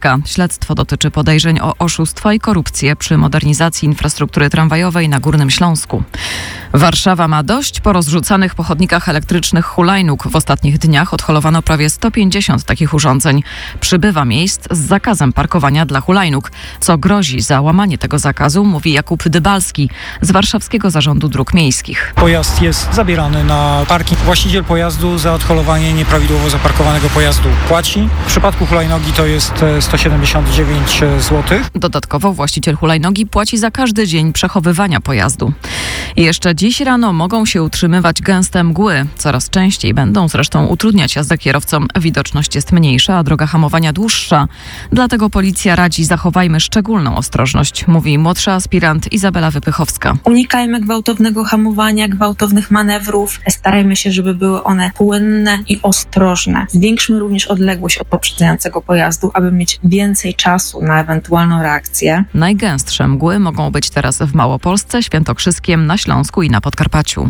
Śledztwo dotyczy podejrzeń o oszustwa i korupcję przy modernizacji infrastruktury tramwajowej na Górnym Śląsku. Warszawa ma dość. Po rozrzucanych po chodnikach elektrycznych hulajnóg w ostatnich dniach odholowano prawie 150 takich urządzeń. Przybywa miejsc z zakazem parkowania dla hulajnóg. Co grozi za łamanie tego zakazu, mówi Jakub Dybalski z Warszawskiego Zarządu Dróg Miejskich. Pojazd jest zabierany na parking. Właściciel pojazdu za odholowanie nieprawidłowo zaparkowanego pojazdu płaci. W przypadku hulajnogi to jest 179 zł. Dodatkowo właściciel hulajnogi płaci za każdy dzień przechowywania pojazdu. I jeszcze dziś rano mogą się utrzymywać gęste mgły. Coraz częściej będą zresztą utrudniać jazdę kierowcom. Widoczność jest mniejsza, a droga hamowania dłuższa. Dlatego policja radzi: zachowajmy szczególną ostrożność, mówi młodsza aspirant Izabela Wypychowska. Unikajmy gwałtownego hamowania, gwałtownych manewrów. Starajmy się, żeby były one płynne i ostrożne. Zwiększmy również odległość od poprzedzającego pojazdu, aby mieć więcej czasu na ewentualną reakcję. Najgęstsze mgły mogą być teraz w Małopolsce, Świętokrzyskiem, na Śląsku i na Podkarpaciu.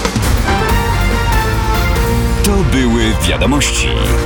To były wiadomości.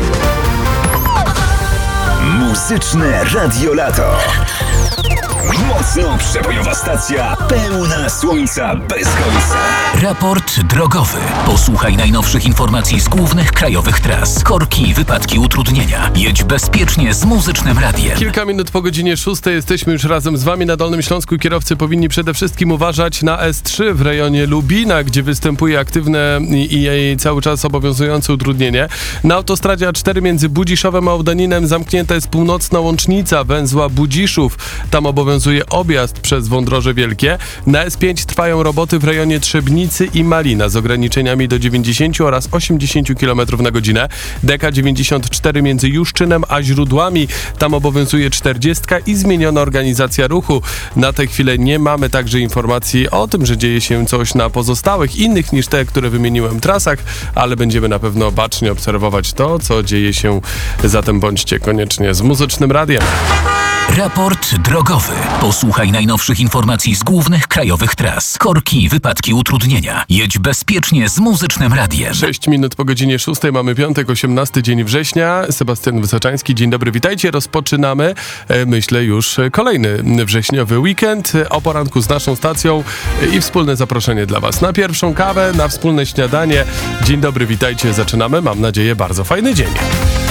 Muzyczne Radio Lato. Mocno przebojowa stacja, pełna słońca bez końca. Raport drogowy. Posłuchaj najnowszych informacji z głównych krajowych tras. Korki, wypadki, utrudnienia. Jedź bezpiecznie z Muzycznym Radiem. Kilka minut po godzinie 6 jesteśmy już razem z Wami na Dolnym Śląsku. Kierowcy powinni przede wszystkim uważać na S3 w rejonie Lubina, gdzie występuje aktywne i jej cały czas obowiązujące utrudnienie. Na autostradzie A4 między Budziszowem a Ołdaninem zamknięta jest północna łącznica węzła Budziszów. Tam obowiązuje objazd przez Wądroże Wielkie. Na S5 trwają roboty w rejonie Trzebnicy i Malina z ograniczeniami do 90 oraz 80 km na godzinę. DK94 między Juszczynem a Źródłami. Tam obowiązuje 40 i zmieniona organizacja ruchu. Na tę chwilę nie mamy także informacji o tym, że dzieje się coś na pozostałych, innych niż te, które wymieniłem trasach, ale będziemy na pewno bacznie obserwować to, co dzieje się. Zatem bądźcie koniecznie z Muzycznym Radiem. Raport drogowy. Posłuchaj najnowszych informacji z głównych krajowych tras. Korki, wypadki, utrudnienia. Jedź bezpiecznie z Muzycznym Radiem. 6 minut po godzinie 6 mamy piątek, 18 dzień września. Sebastian Wysoczański, dzień dobry, witajcie. Rozpoczynamy, myślę, już kolejny wrześniowy weekend. O poranku z naszą stacją i wspólne zaproszenie dla Was na pierwszą kawę, na wspólne śniadanie. Dzień dobry, witajcie, zaczynamy. Mam nadzieję, bardzo fajny dzień.